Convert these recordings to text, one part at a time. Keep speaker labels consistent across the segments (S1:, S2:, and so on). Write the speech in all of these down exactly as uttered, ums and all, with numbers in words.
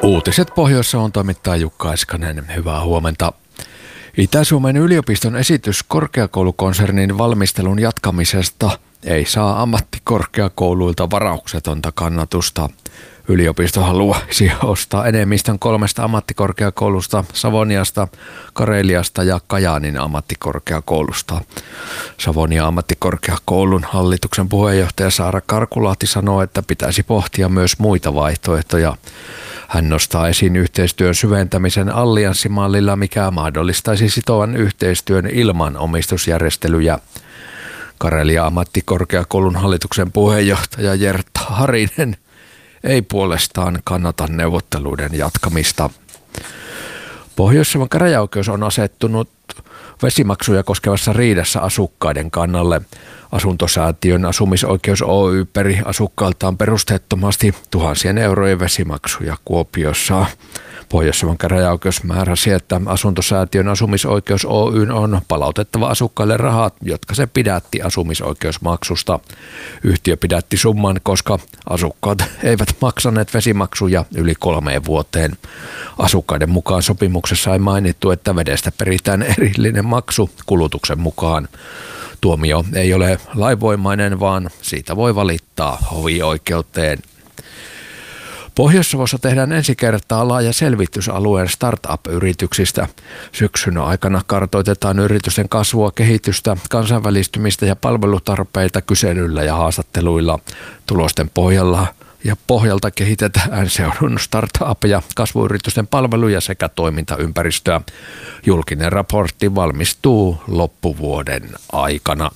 S1: Uutiset Pohjois-Savon toimittaa Jukka Eskanen. Hyvää huomenta. Itä-Suomen yliopiston esitys korkeakoulukonsernin valmistelun jatkamisesta ei saa ammattikorkeakouluilta varauksetonta kannatusta. Yliopisto haluaisi ostaa enemmistön kolmesta ammattikorkeakoulusta, Savoniasta, Kareliasta ja Kajaanin ammattikorkeakoulusta. Savonia ammattikorkeakoulun hallituksen puheenjohtaja Saara Karkulahti sanoo, että pitäisi pohtia myös muita vaihtoehtoja. Hän nostaa esiin yhteistyön syventämisen allianssimallilla, mikä mahdollistaisi sitovan yhteistyön ilman omistusjärjestelyjä. Karelia ammattikorkeakoulun hallituksen puheenjohtaja Jertta Harinen ei puolestaan kannata neuvotteluiden jatkamista. Pohjois-Savon käräjäoikeus on asettunut vesimaksuja koskevassa riidassa asukkaiden kannalle. Asuntosäätiön Asumisoikeus Oy peri asukkailtaan perusteettomasti tuhansien eurojen vesimaksuja Kuopiossa. Pohjois-Savon käräjäoikeus määräsi, että Asuntosäätiön Asumisoikeus Oyn on palautettava asukkaille rahat, jotka se pidätti asumisoikeusmaksusta. Yhtiö pidätti summan, koska asukkaat eivät maksaneet vesimaksuja yli kolmeen vuoteen. Asukkaiden mukaan sopimuksessa ei mainittu, että vedestä peritään erillinen maksu kulutuksen mukaan. Tuomio ei ole lainvoimainen, vaan siitä voi valittaa hovioikeuteen. Pohjois-Savossa tehdään ensi kertaa laaja selvitys alueen startup-yrityksistä. Syksyn aikana kartoitetaan yritysten kasvua, kehitystä, kansainvälistymistä ja palvelutarpeita kyselyillä ja haastatteluilla. Tulosten pohjalla ja pohjalta kehitetään seudun startup- ja kasvuyritysten palveluja sekä toimintaympäristöä. Julkinen raportti valmistuu loppuvuoden aikana.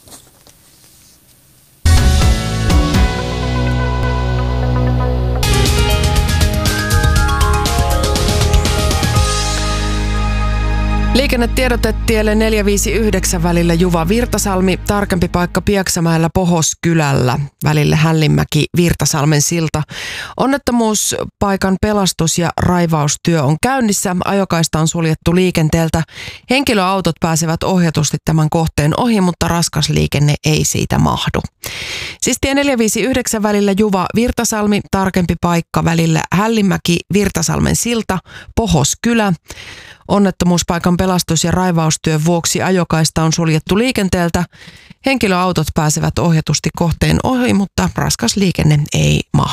S2: Liikennetiedote tielle neljä viisi yhdeksän välillä Juva-Virtasalmi, tarkempi paikka Pieksämäellä Pohoskylällä, välille Hällinmäki-Virtasalmen silta. Onnettomuuspaikan pelastus- ja raivaustyö on käynnissä, ajokaista on suljettu liikenteeltä. Henkilöautot pääsevät ohjatusti tämän kohteen ohi, mutta raskas liikenne ei siitä mahdu. Siis tie neljä viisi yhdeksän välillä Juva-Virtasalmi, tarkempi paikka välillä Hällinmäki-Virtasalmen silta, Pohoskylä. Onnettomuuspaikan pelastus- ja raivaustyön vuoksi ajokaista on suljettu liikenteeltä. Henkilöautot pääsevät ohjatusti kohteen ohi, mutta raskas liikenne ei mahdu.